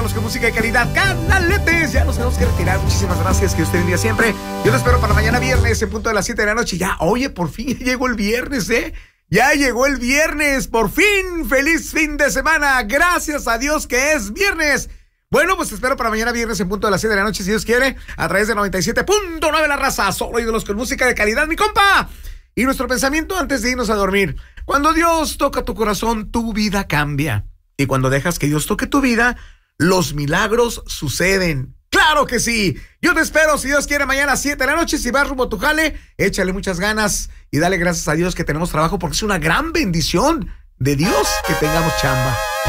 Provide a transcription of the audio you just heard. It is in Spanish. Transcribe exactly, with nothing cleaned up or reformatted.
ídolos con música de calidad, canaletes. Ya nos tenemos que retirar. Muchísimas gracias, que usted bendiga siempre. Yo te espero para mañana viernes en punto de las siete de la noche. Ya, oye, por fin ya llegó el viernes, ¿eh? Ya llegó el viernes, por fin. Feliz fin de semana. Gracias a Dios que es viernes. Bueno, pues te espero para mañana viernes en punto de las siete de la noche, si Dios quiere, a través de noventa y siete punto nueve La Raza. Solo ídolos con música de calidad, mi compa. Y nuestro pensamiento antes de irnos a dormir: cuando Dios toca tu corazón, tu vida cambia. Y cuando dejas que Dios toque tu vida, los milagros suceden. ¡Claro que sí! Yo te espero, si Dios quiere, mañana a siete de la noche. Si vas rumbo a tu jale, échale muchas ganas y dale gracias a Dios que tenemos trabajo, porque es una gran bendición de Dios que tengamos chamba.